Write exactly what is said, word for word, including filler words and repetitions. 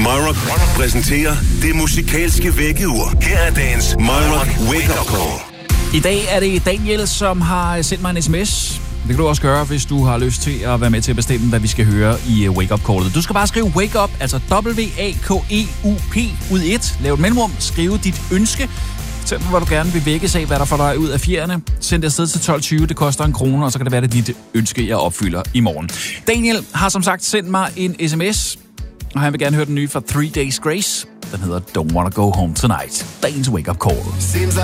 Myrock præsenterer det musikalske vækkeur. Her er dagens Myrock Wake Up Call. I dag er det Daniel, som har sendt mig en sms. Det kan du også gøre, hvis du har lyst til at være med til at bestemme, hvad vi skal høre i Wake Up Callet. Du skal bare skrive Wake Up, altså W A K E U P ud i et. Lav et mellemrum, skrive dit ønske. Fortæl mig, hvad du gerne vil vækkes af, hvad der får dig ud af fjerne. Send det afsted til tolv tyve, det koster en krone, og så kan det være, det dit ønske, jeg opfylder i morgen. Daniel har som sagt sendt mig en sms, og han vil gerne høre den nye fra Three Days Grace. Den hedder Don't Wanna Go Home Tonight. Dagens Wake Up Call.